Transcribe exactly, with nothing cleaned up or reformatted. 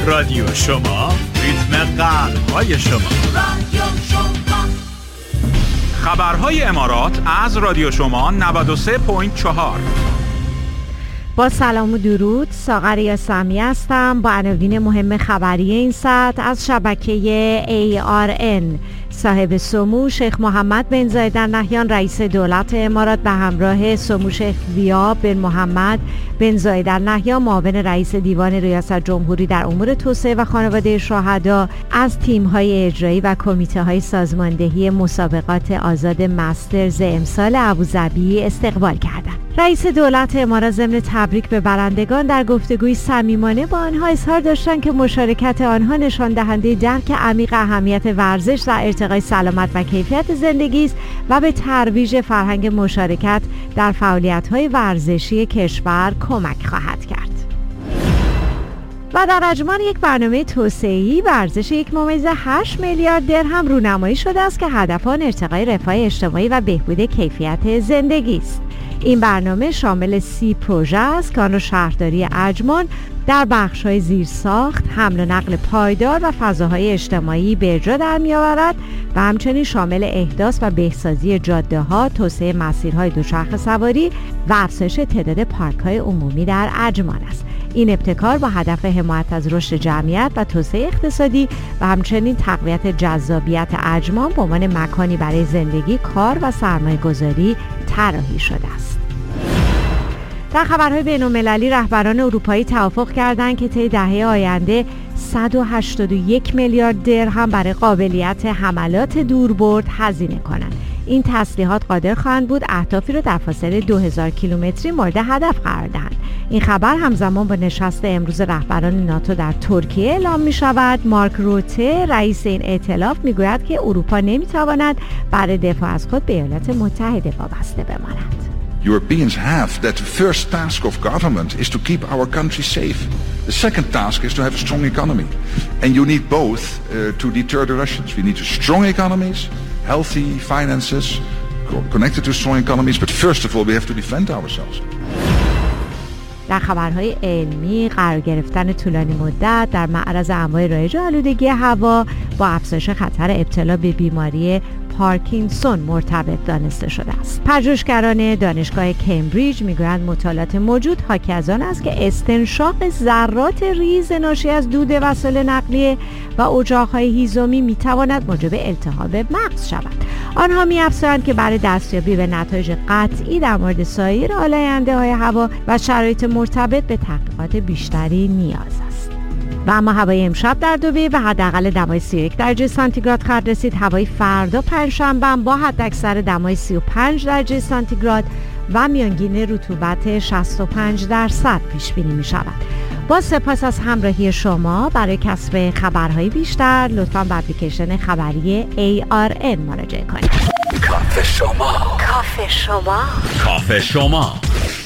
رادیو شما، ریتم قلب‌های شما. رادیو شما. خبرهای امارات از رادیو شما نود و سه و چهار. با سلام و درود، ساغر یاسمی هستم با عناوین مهم خبری این ساعت از شبکه ای آر ان. صاحب سمو شیخ محمد بن زاید ال نهیان رئیس دولت امارات به همراه سمو شیخ زیا بن محمد بن زاید ال نهیان معاون رئیس دیوان ریاست جمهوری در امور توسعه و خانواده شهدا از تیم‌های اجرایی و کمیته‌های سازماندهی مسابقات آزاد مسترز امسال ابوظبی استقبال کردند. رئیس دولت امارات ضمن تبریک به برندگان در گفتگوی صمیمانه با آنها اظهار داشتند که مشارکت آنها نشان دهنده درک عمیق اهمیت ورزش در ارتقای سلامت و کیفیت زندگی است و به ترویج فرهنگ مشارکت در فعالیت‌های ورزشی کشور کمک خواهد کرد. و در اجمال یک برنامه توسعه‌ای به ارزش یک ممیز هشت میلیارد درهم رونمایی شده است که هدف آن ارتقای رفاه اجتماعی و بهبود کیفیت زندگی است. این برنامه شامل سی پروژه است که آن را شهرداری اجمان در بخش‌های زیرساخت، حمل و نقل پایدار و فضاهای اجتماعی به اجرا در می‌آورد و همچنین شامل احداث و بهسازی جاده‌ها، توسعه مسیرهای دوچرخه سواری و افزایش تعداد پارک‌های عمومی در اجمان است. این ابتکار با هدف حمایت از رشد جمعیت و توسعه اقتصادی و همچنین تقویت جذابیت اجمان به عنوان مکانی برای زندگی، کار و سرمایه‌گذاری طراحی شده است. در خبرهای بین‌المللی رهبران اروپایی توافق کردند که طی دهه آینده صد و هشتاد و یک میلیارد درهم برای قابلیت حملات دوربرد هزینه کنند. این تسلیحات قادر خواهند بود اهدافی را در فاصله دو هزار کیلومتری مورد هدف قرار دهند. این خبر همزمان با نشست امروز رهبران ناتو در ترکیه اعلام می شود. مارک روته رئیس این ائتلاف می گوید که اروپا نمی تواند برای دفاع از خود به ایالات متحده وابسته بماند. Europeans have that the first task of government is to keep our country safe. The second task is to have a strong economy. And you need both uh, to deter the Russians. We need strong economies, healthy finances, co- connected to strong economies. But first of all, we have to defend ourselves. در خبرهای علمی، قرار گرفتن طولانی مدت در معرض انواع رایج آلودگی هوا با افزایش خطر ابتلا به بیماری پارکینسون مرتبط دانسته شده است. پژوهشگران دانشگاه کمبریج میگویند مطالعات موجود حاکی از آن است که استنشاق ذرات ریز ناشی از دود وسایل نقلیه و اجاق‌های هیزمی میتواند موجب التهاب مغز شود. آنها می‌افزایند که برای دستیابی به نتایج قطعی در مورد سایر آلاینده‌های هوا و شرایط مرتبط به تحقیقات بیشتری نیاز است. و اما هوای امشب در دبی به حداقل دمای سی و یک درجه سانتیگراد خواهد رسید. هوای فردا پنجشنبه با حداکثر دمای سی و پنج درجه سانتیگراد و میانگین رطوبت شصت و پنج درصد پیش بینی می شود. با سپاس از همراهی شما. برای کسب خبرهای بیشتر لطفاً به اپلیکیشن خبری ای آر ان مراجعه کنید. کافه شما. کافه شما. کافه شما.